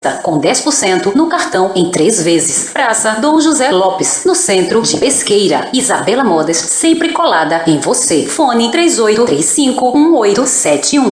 com 10% no cartão em 3 vezes. Praça Dom José Lopes, no centro de Pesqueira. Isabela Modas, sempre colada em você. Fone 38351871.